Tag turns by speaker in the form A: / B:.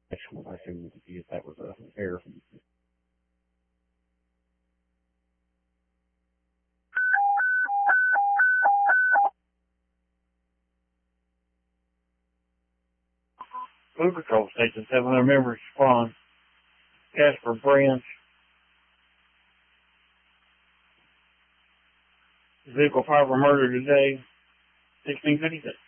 A: I assume that was a error. Food Patrol Station 700 members respond. Casper Branch. Vehicle fiber murder today. 1656.